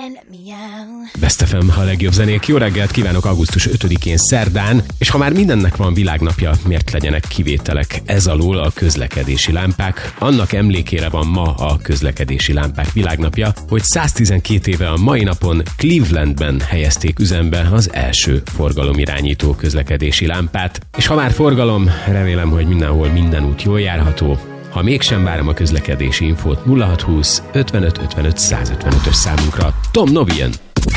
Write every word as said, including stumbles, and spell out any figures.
Best ef em, a legjobb zenék. Jó reggelt kívánok augusztus ötödikén szerdán, és ha már mindennek van világnapja, miért legyenek kivételek ez alól a közlekedési lámpák? Annak emlékére van ma a közlekedési lámpák világnapja, hogy száztizenkét éve a mai napon Clevelandben helyezték üzembe az első forgalomirányító közlekedési lámpát. És ha már forgalom, remélem, hogy mindenhol minden út jól járható. Ha mégsem, várom a közlekedési infót nulla hatszázhúsz ötvenöt ötvenöt százötvenötös számunkra. Tom Novien!